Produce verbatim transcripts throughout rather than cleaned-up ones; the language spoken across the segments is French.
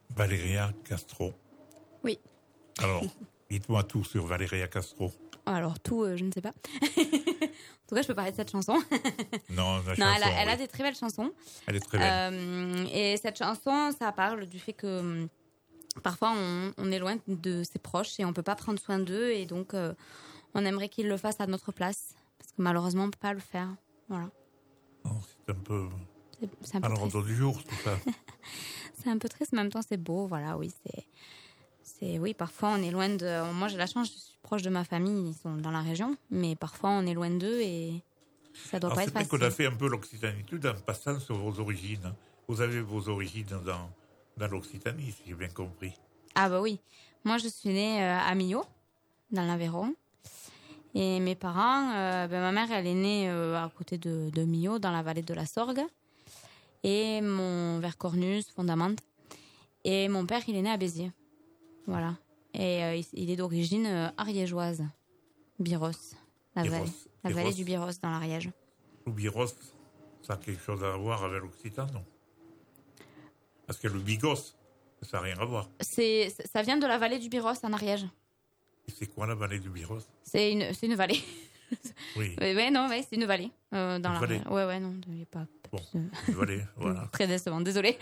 Valéria Castro. Oui. Alors, dites-moi tout sur Valéria Castro. Alors, tout, euh, je ne sais pas. En tout cas, je peux parler de cette chanson. Non, la non chanson, elle, a, elle oui. a des très belles chansons. Elle est très belle. Euh, et cette chanson, ça parle du fait que hum, parfois, on, on est loin de ses proches et on peut pas prendre soin d'eux. Et donc, euh, on aimerait qu'ils le fassent à notre place. Parce que malheureusement, on peut pas le faire. Voilà. Non, c'est un peu C'est, c'est un peu à l'ordre triste. du jour, tout ça. C'est un peu triste, mais en même temps, c'est beau. Voilà, oui, c'est... C'est, oui, parfois on est loin de... Moi j'ai la chance, je suis proche de ma famille, ils sont dans la région, mais parfois on est loin d'eux et ça doit Alors, pas c'est être vrai facile. qu'on a fait un peu l'occitanitude en passant sur vos origines. Vous avez vos origines dans, dans l'Occitanie, si j'ai bien compris. Ah bah oui, moi je suis née euh, à Millau, dans l'Aveyron, et mes parents, euh, ben, ma mère elle est née euh, à côté de, de Millau, dans la vallée de la Sorgue, et mon vers Cornus, Fondamante, et mon père il est né à Béziers, voilà. Et euh, il, il est d'origine euh, ariégeoise, Biros, la Biros, vallée, la Biros. vallée du Biros dans l'Ariège. Le Biros, ça a quelque chose à voir avec l'occitan, non? Parce que le Bigos, ça n'a rien à voir. C'est, ça vient de la vallée du Biros en Ariège. Et c'est quoi la vallée du Biros? C'est une, c'est une vallée. Oui. ouais, ouais, non, ouais, c'est une vallée. Euh, dans Une la... vallée. Ouais, ouais, non, il n'y a pas. pas Bon, plus, euh, une vallée, voilà. Très décevant, désolé.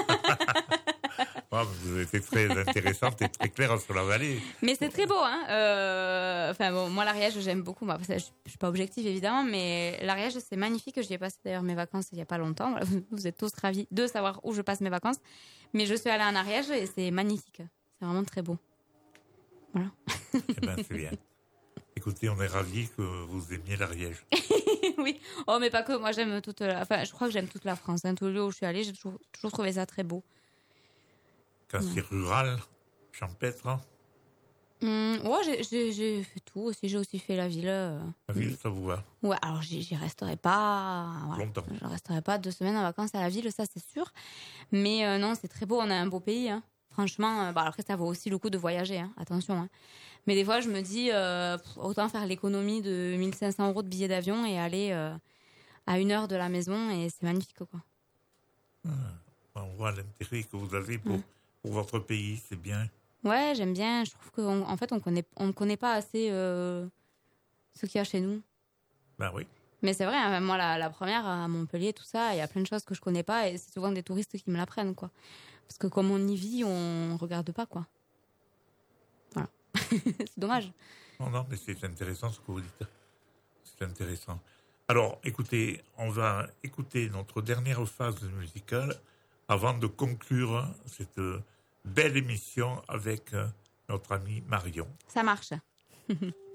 Ah, vous avez été très intéressante et très claire sur la vallée. Mais c'est très beau, hein. Euh... Enfin bon, moi l'Ariège j'aime beaucoup. Moi, je, je suis pas objective évidemment, mais l'Ariège c'est magnifique. J'y ai passé d'ailleurs mes vacances il y a pas longtemps. Voilà, vous, vous êtes tous ravis de savoir où je passe mes vacances. Mais je suis allée en Ariège et c'est magnifique. C'est vraiment très beau. Voilà. Eh ben, c'est bien. Écoutez, on est ravis que vous aimiez l'Ariège. Oui. Oh, mais pas que. Moi, j'aime toute la... Enfin, je crois que j'aime toute la France. Hein. Tous les lieux où je suis allée, j'ai toujours, toujours trouvé ça très beau. Quand ouais. C'est rural, champêtre. Hein. Mmh, ouais, j'ai, j'ai, j'ai fait tout aussi. J'ai aussi fait la ville. Euh... La ville, ça vous va? Ouais, alors j'y, j'y resterai pas... Voilà. Longtemps. Je resterai pas deux semaines en vacances à la ville, ça c'est sûr. Mais euh, non, c'est très beau. On a un beau pays. Hein. Franchement, euh, bah, après, ça vaut aussi le coup de voyager. Hein. Attention. Hein. Mais des fois, je me dis, euh, autant faire l'économie de mille cinq cents euros de billets d'avion et aller euh, à une heure de la maison. Et c'est magnifique, quoi. Ah, on voit l'intérêt que vous avez pour, ouais. pour votre pays. C'est bien. Ouais, j'aime bien. Je trouve qu'en en fait, on connaît, on ne connaît pas assez euh, ce qu'il y a chez nous. Ben oui. Mais c'est vrai, hein, moi, la, la première à Montpellier, tout ça, il y a plein de choses que je connais pas et c'est souvent des touristes qui me l'apprennent, quoi. Parce que comme on y vit, on regarde pas, quoi. Voilà. C'est dommage. Non, non, mais c'est intéressant ce que vous dites. C'est intéressant. Alors, écoutez, on va écouter notre dernière phase musicale avant de conclure cette belle émission avec notre ami Marion. Ça marche.